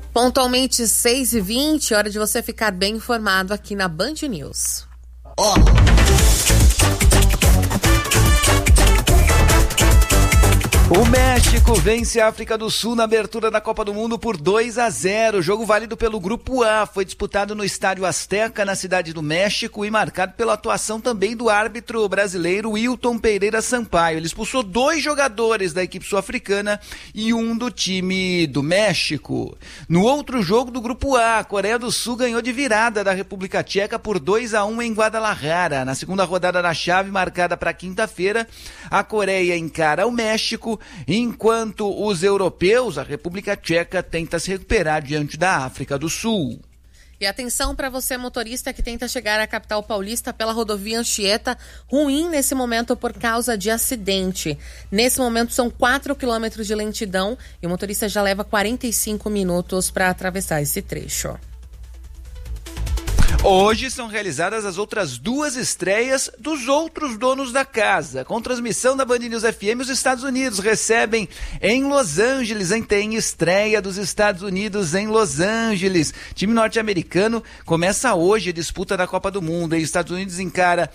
Pontualmente 6h20, hora de você ficar bem informado aqui na Band News. O México vence a África do Sul na abertura da Copa do Mundo por 2-0. Jogo válido pelo Grupo A. Foi disputado no Estádio Azteca, na cidade do México, e marcado pela atuação também do árbitro brasileiro Wilton Pereira Sampaio. Ele expulsou 2 jogadores da equipe sul-africana e um do time do México. No outro jogo do Grupo A, a Coreia do Sul ganhou de virada da República Tcheca por 2-1 em Guadalajara. Na segunda rodada da chave, marcada para quinta-feira, a Coreia encara o México, enquanto os europeus, a República Tcheca, tenta se recuperar diante da África do Sul. E atenção para você, motorista que tenta chegar à capital paulista pela rodovia Anchieta, ruim nesse momento por causa de acidente. Nesse momento são 4 quilômetros de lentidão e o motorista já leva 45 minutos para atravessar esse trecho. Hoje são realizadas as outras 2 estreias dos outros donos da casa. Com transmissão da Band News FM, os Estados Unidos recebem em Los Angeles, tem estreia dos Estados Unidos em Los Angeles. Time norte-americano começa hoje a disputa da Copa do Mundo. E os Estados Unidos encara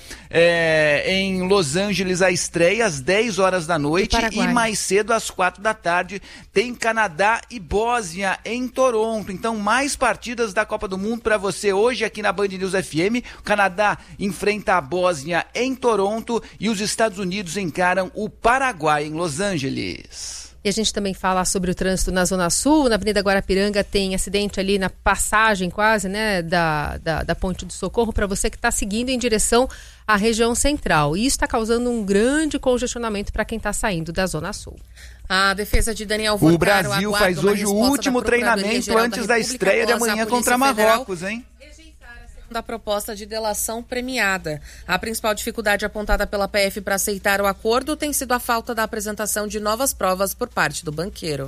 em Los Angeles a estreia às 10 horas da noite e mais cedo às 4 da tarde tem Canadá e Bósnia em Toronto. Então mais partidas da Copa do Mundo para você hoje aqui na Band News FM. O Canadá enfrenta a Bósnia em Toronto e os Estados Unidos encaram o Paraguai em Los Angeles. E a gente também fala sobre o trânsito na Zona Sul. Na Avenida Guarapiranga tem acidente ali na passagem quase, né, da Ponte do Socorro, para você que está seguindo em direção à região central. E isso está causando um grande congestionamento para quem está saindo da Zona Sul. A defesa de Daniel Vorcaro, o Brasil faz hoje o último treinamento antes da estreia de amanhã contra Marrocos, hein? Da proposta de delação premiada. A principal dificuldade apontada pela PF para aceitar o acordo tem sido a falta da apresentação de novas provas por parte do banqueiro.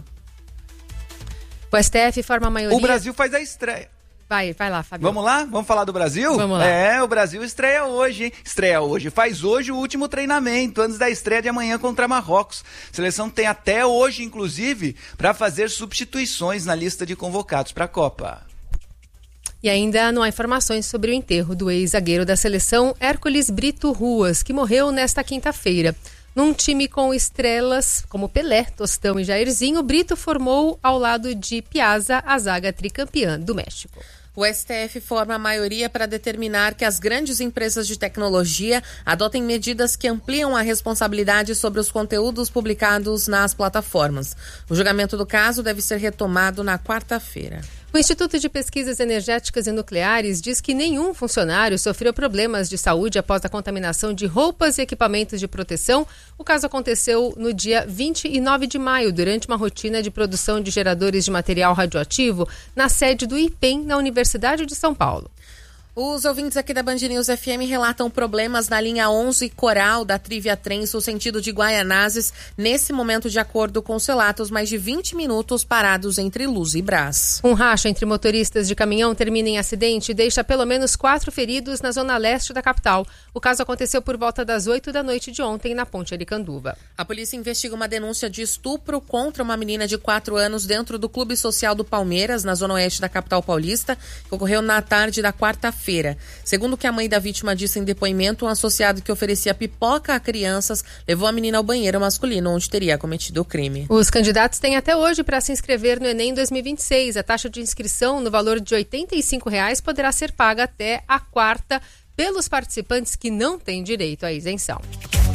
O STF forma a maioria... O Brasil faz a estreia. Vai lá, Fabio. Vamos lá? Vamos falar do Brasil? Vamos lá. O Brasil estreia hoje, hein? Estreia hoje. Faz hoje o último treinamento, antes da estreia de amanhã contra Marrocos. A seleção tem até hoje, inclusive, para fazer substituições na lista de convocados para a Copa. E ainda não há informações sobre o enterro do ex-zagueiro da seleção, Hércules Brito Ruas, que morreu nesta quinta-feira. Num time com estrelas como Pelé, Tostão e Jairzinho, Brito formou ao lado de Piazza a zaga tricampeã do México. O STF forma a maioria para determinar que as grandes empresas de tecnologia adotem medidas que ampliam a responsabilidade sobre os conteúdos publicados nas plataformas. O julgamento do caso deve ser retomado na quarta-feira. O Instituto de Pesquisas Energéticas e Nucleares diz que nenhum funcionário sofreu problemas de saúde após a contaminação de roupas e equipamentos de proteção. O caso aconteceu no dia 29 de maio, durante uma rotina de produção de geradores de material radioativo na sede do IPEM, na Universidade de São Paulo. Os ouvintes aqui da Band News FM relatam problemas na linha 11 Coral da Trivia Trens, no sentido de Guaianazes. Nesse momento, de acordo com os relatos, mais de 20 minutos parados entre Luz e Brás. Um racha entre motoristas de caminhão termina em acidente e deixa pelo menos 4 feridos na zona leste da capital. O caso aconteceu por volta das 8 da noite de ontem na Ponte Aricanduva. A polícia investiga uma denúncia de estupro contra uma menina de 4 anos dentro do Clube Social do Palmeiras, na zona oeste da capital paulista, que ocorreu na tarde da quarta-feira. Segundo o que a mãe da vítima disse em depoimento, um associado que oferecia pipoca a crianças levou a menina ao banheiro masculino, onde teria cometido o crime. Os candidatos têm até hoje para se inscrever no Enem 2026. A taxa de inscrição, no valor de R$ 85,00, poderá ser paga até a quarta pelos participantes que não têm direito à isenção.